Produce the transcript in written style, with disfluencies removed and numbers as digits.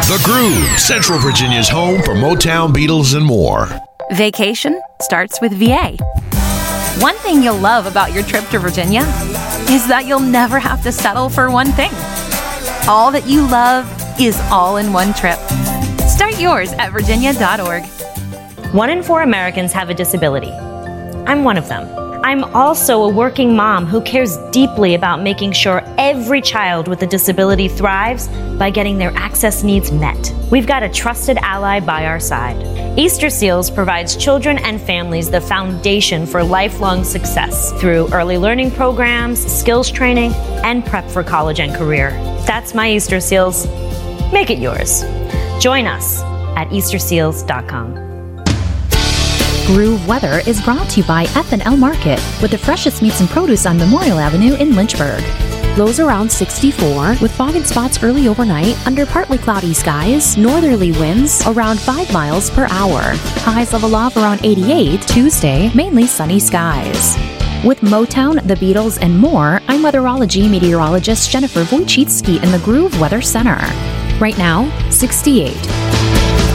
The Groove, Central Virginia's home for Motown, Beatles, and more. Vacation starts with VA. One thing you'll love about your trip to Virginia is that you'll never have to settle for one thing. All that you love is all in one trip. Start yours at virginia.org. 1 in 4 Americans have a disability. I'm one of them. I'm also a working mom who cares deeply about making sure every child with a disability thrives by getting their access needs met. We've got a trusted ally by our side. Easter Seals provides children and families the foundation for lifelong success through early learning programs, skills training, and prep for college and career. That's my Easter Seals. Make it yours. Join us at easterseals.com. Groove Weather is brought to you by F&L Market, with the freshest meats and produce on Memorial Avenue in Lynchburg. Lows around 64, with fog and spots early overnight under partly cloudy skies, northerly winds around 5 miles per hour. Highs level off around 88, Tuesday, mainly sunny skies. With Motown, the Beatles, and more, I'm weatherology meteorologist Jennifer Wojcicki in the Groove Weather Center. Right now, 68.